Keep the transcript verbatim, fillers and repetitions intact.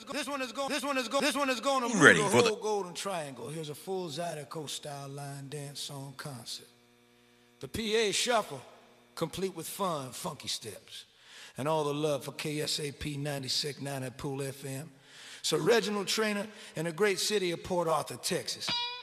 this one is going, this one is going, this one is going to move ready the for whole the Golden Triangle. Here's a full Zydeco style line dance song concert. The P A shuffle, complete with fun, funky steps, and all the love for K S A P ninety-six point nine at Pool F M. So Reginald Trainer in the great city of Port Arthur, Texas.